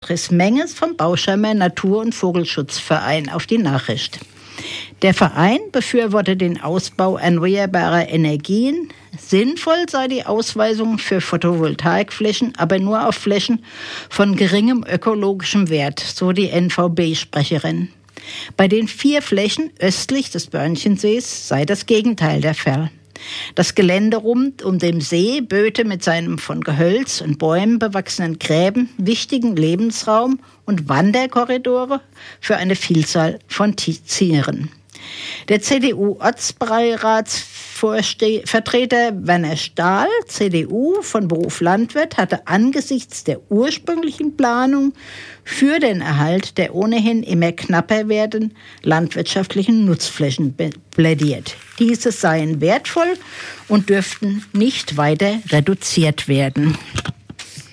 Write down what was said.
Chris Menges vom Bauschheimer Natur- und Vogelschutzverein auf die Nachricht. Der Verein befürwortet den Ausbau erneuerbarer Energien. Sinnvoll sei die Ausweisung für Photovoltaikflächen, aber nur auf Flächen von geringem ökologischem Wert, so die NVB-Sprecherin. Bei den 4 Flächen östlich des Börnchensees sei das Gegenteil der Fall. Das Gelände rund um den See böte mit seinem von Gehölz und Bäumen bewachsenen Gräben wichtigen Lebensraum und Wanderkorridore für eine Vielzahl von Tieren. Der CDU-Ortsbeiratsvertreter Werner Stahl, CDU von Beruf Landwirt, hatte angesichts der ursprünglichen Planung für den Erhalt der ohnehin immer knapper werdenden landwirtschaftlichen Nutzflächen plädiert. Diese seien wertvoll und dürften nicht weiter reduziert werden.